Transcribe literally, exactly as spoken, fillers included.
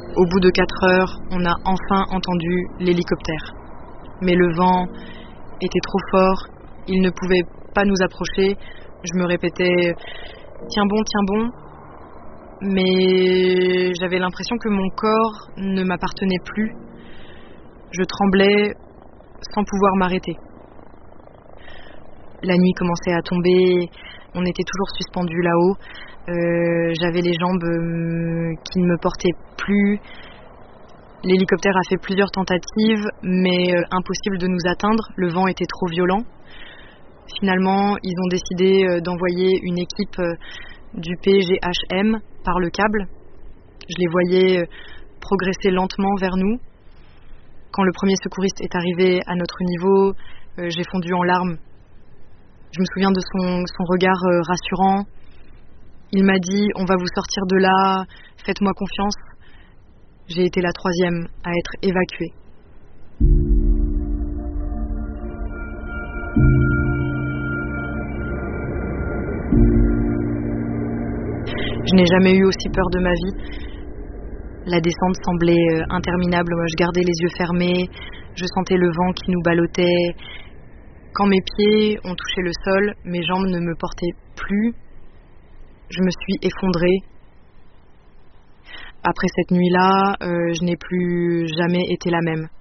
Au bout de quatre heures, on a enfin entendu l'hélicoptère. Mais le vent était trop fort, il ne pouvait pas nous approcher. Je me répétais « tiens bon, tiens bon », mais j'avais l'impression que mon corps ne m'appartenait plus. Je tremblais sans pouvoir m'arrêter. La nuit commençait à tomber, on était toujours suspendus là-haut. Euh, j'avais les jambes euh, qui ne me portaient plus. L'hélicoptère a fait plusieurs tentatives, mais euh, impossible de nous atteindre, le vent était trop violent. Finalement, ils ont décidé euh, d'envoyer une équipe euh, du P G H M par le câble. Je les voyais euh, progresser lentement vers nous. Quand le premier secouriste est arrivé à notre niveau, euh, j'ai fondu en larmes. Je me souviens de son, son regard euh, rassurant. Il m'a dit « On va vous sortir de là, faites-moi confiance ». J'ai été la troisième à être évacuée. Je n'ai jamais eu aussi peur de ma vie. La descente semblait euh, interminable. Moi, je gardais les yeux fermés, je sentais le vent qui nous ballottait. Quand mes pieds ont touché le sol, mes jambes ne me portaient plus. Je me suis effondrée. Après cette nuit-là, euh, je n'ai plus jamais été la même.